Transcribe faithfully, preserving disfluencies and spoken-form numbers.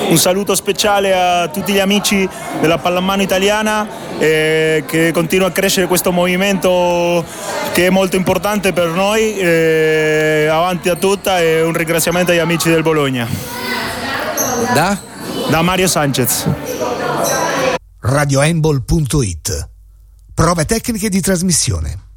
un saluto speciale a tutti gli amici della pallamano italiana, eh, che continua a crescere questo movimento che è molto importante per noi, eh, avanti a tutta, e un ringraziamento agli amici del Bologna. Da? Da Mario Sanchez. radiohandball punto it. Prove tecniche di trasmissione.